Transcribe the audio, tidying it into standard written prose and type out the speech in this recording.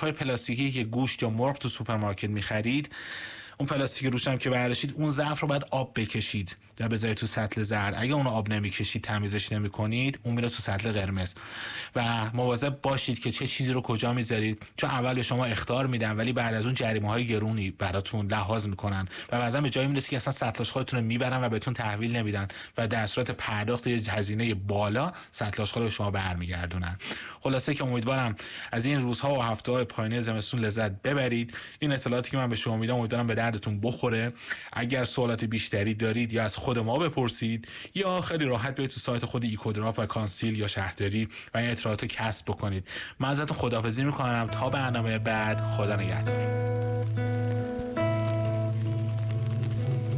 ظرفای پلاستیکی که گوشت یا مرغ تو سوپرمارکت می‌خرید، اون پلاستیک روش هم که برداشتید، اون ظرف رو باید آب بکشید و بذارید تو سطل زرد. اگه اون آب نمیکشید، تمیزش نمی‌کنید، اون میره تو سطل قرمز. و مواظب باشید که چه چیزی رو کجا میذارید، چون اول به شما اخطار میدن ولی بعد از اون جریمه‌های گرونی براتون لحاظ میکنن و بعضا به جایی میرسه که اصلا سطل آشغالتون رو میبرن و بهتون تحویل نمیدن و در صورت پرداخت هزینه بالا سطل آشغال رو به شما برمیگردونن. خلاصه که امیدوارم از این روزها و هفته‌های پایانی زمستون لذت ببرید. این اطلاعاتی که من به شما میدم امیدوارم به دردتون بخوره. اگر سوالات بیشتری دارید یا از خود ما بپرسید یا خیلی راحت برید تو سایت خود ایکودراپ و کانسیل یا شهرداری و این اطلاعات رو کسب بکنید. من ازتون خداحافظی میکنم تا برنامه بعد. خدا نگهدار.